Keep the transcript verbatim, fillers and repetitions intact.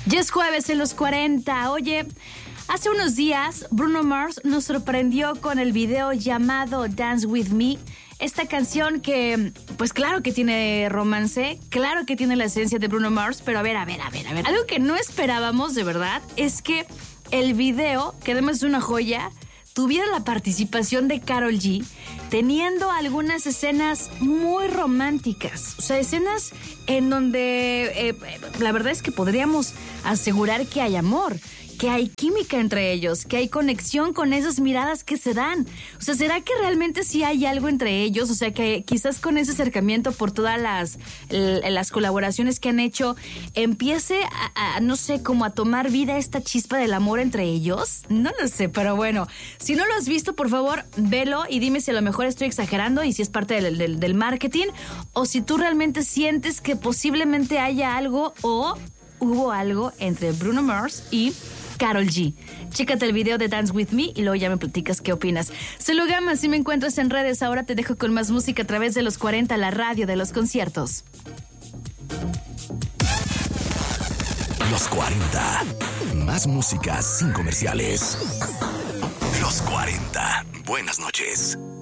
Ya es jueves en los cuarenta. Oye, hace unos días Bruno Mars nos sorprendió con el video llamado Dance With Me. Esta canción que, pues claro que tiene romance, claro que tiene la esencia de Bruno Mars, pero a ver, a ver, a ver, a ver. Algo que no esperábamos de verdad es que el video, que además es una joya, tuviera la participación de Karol G, teniendo algunas escenas muy románticas. O sea, escenas en donde eh, la verdad es que podríamos asegurar que hay amor, que hay química entre ellos, que hay conexión con esas miradas que se dan. O sea, ¿será que realmente sí hay algo entre ellos? O sea, que quizás con ese acercamiento por todas las, las colaboraciones que han hecho, empiece a, a, no sé, como a tomar vida esta chispa del amor entre ellos. No lo sé, pero bueno, si no lo has visto, por favor, velo y dime si a lo mejor estoy exagerando y si es parte del, del, del marketing, o si tú realmente sientes que posiblemente haya algo o hubo algo entre Bruno Mars y Karol G. Chécate el video de Dance With Me y luego ya me platicas qué opinas. Soy Lu Gama, si me encuentras en redes. Ahora te dejo con más música a través de los cuarenta, la radio de los conciertos. Los cuarenta. Más música sin comerciales. Los cuarenta. Buenas noches.